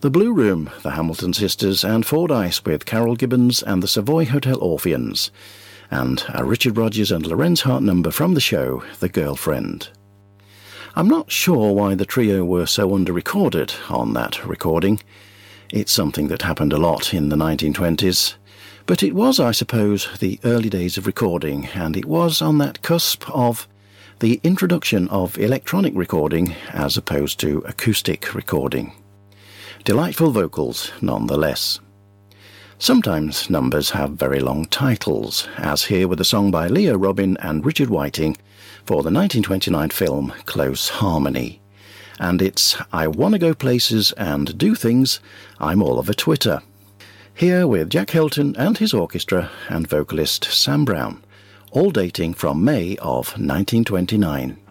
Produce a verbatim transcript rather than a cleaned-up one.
The Blue Room, the Hamilton Sisters and Fordyce with Carol Gibbons and the Savoy Hotel Orpheans, and a Richard Rodgers and Lorenz Hart number from the show, The Girlfriend. I'm not sure why the trio were so under-recorded on that recording. It's something that happened a lot in the nineteen twenties, but it was, I suppose, the early days of recording, and it was on that cusp of the introduction of electronic recording as opposed to acoustic recording. Delightful vocals, nonetheless. Sometimes numbers have very long titles, as here with a song by Leo Robin and Richard Whiting for the nineteen twenty-nine film Close Harmony. And it's I Wanna Go Places and Do Things, I'm All Over Twitter. Here with Jack Hilton and his orchestra and vocalist Sam Brown, all dating from May of nineteen twenty-nine.